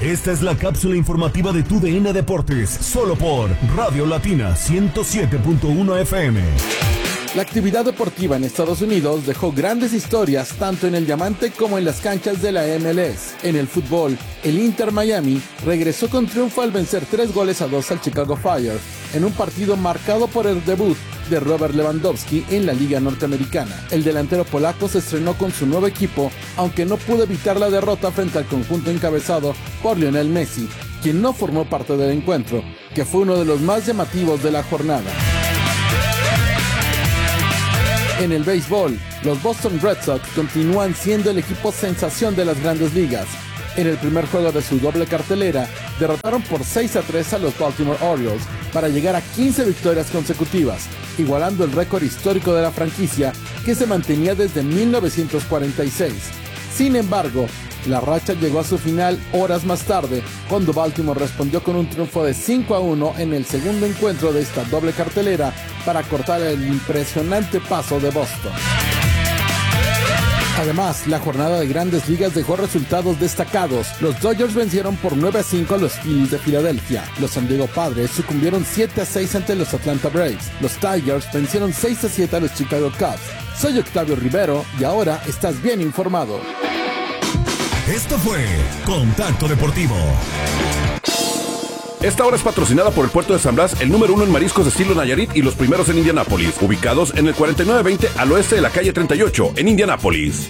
Esta es la cápsula informativa de tu DN Deportes, solo por Radio Latina 107.1 FM. La actividad deportiva en Estados Unidos dejó grandes historias tanto en el diamante como en las canchas de la MLS. En el fútbol, el Inter Miami regresó con triunfo al vencer 3-2 al Chicago Fire, en un partido marcado por el debut de Robert Lewandowski en la Liga Norteamericana. El delantero polaco se estrenó con su nuevo equipo, aunque no pudo evitar la derrota frente al conjunto encabezado por Lionel Messi, quien no formó parte del encuentro, que fue uno de los más llamativos de la jornada. En el béisbol, los Boston Red Sox continúan siendo el equipo sensación de las grandes ligas. En el primer juego de su doble cartelera, derrotaron por 6-3 a los Baltimore Orioles para llegar a 15 victorias consecutivas, igualando el récord histórico de la franquicia que se mantenía desde 1946. Sin embargo, la racha llegó a su final horas más tarde, cuando Baltimore respondió con un triunfo de 5-1 en el segundo encuentro de esta doble cartelera para cortar el impresionante paso de Boston. Además, la jornada de Grandes Ligas dejó resultados destacados. Los Dodgers vencieron por 9-5 a los Phillies de Filadelfia. Los San Diego Padres sucumbieron 7-6 ante los Atlanta Braves. Los Tigers vencieron 6-7 a los Chicago Cubs. Soy Octavio Rivero y ahora estás bien informado. Esto fue Contacto Deportivo. Esta hora es patrocinada por el Puerto de San Blas, el número 1 en mariscos de estilo Nayarit y los primeros en Indianápolis, ubicados en el 4920 al oeste de la calle 38, en Indianápolis.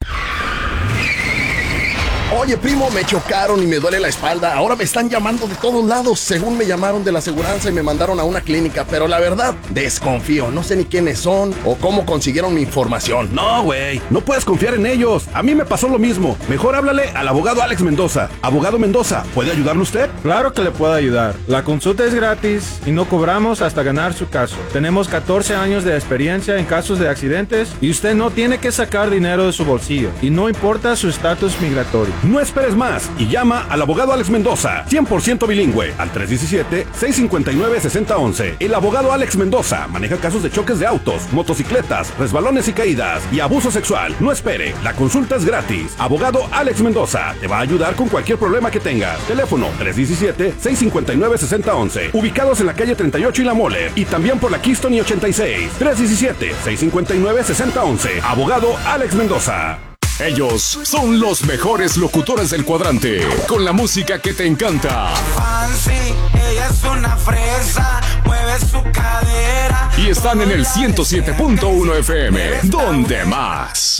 Oye, primo, me chocaron y me duele la espalda. Ahora me están llamando de todos lados. Según me llamaron de la aseguranza y me mandaron a una clínica. Pero la verdad, desconfío. No sé ni quiénes son o cómo consiguieron mi información. No, güey, no puedes confiar en ellos. A mí me pasó lo mismo. Mejor háblale al abogado Alex Mendoza. Abogado Mendoza, ¿puede ayudarle usted? Claro que le puedo ayudar. La consulta es gratis y no cobramos hasta ganar su caso. Tenemos 14 años de experiencia en casos de accidentes y usted no tiene que sacar dinero de su bolsillo. Y no importa su estatus migratorio. No esperes más y llama al abogado Alex Mendoza, 100% bilingüe, al 317-659-6011. El abogado Alex Mendoza maneja casos de choques de autos, motocicletas, resbalones y caídas y abuso sexual. No espere, la consulta es gratis. Abogado Alex Mendoza te va a ayudar con cualquier problema que tengas. Teléfono 317-659-6011. Ubicados en la calle 38 y La Moller y también por la Keystone y 86. 317-659-6011. Abogado Alex Mendoza. Ellos son los mejores locutores del cuadrante, con la música que te encanta. Fancy, ella es una fresa, mueve su cadera. Y están en el 107.1 FM, donde más.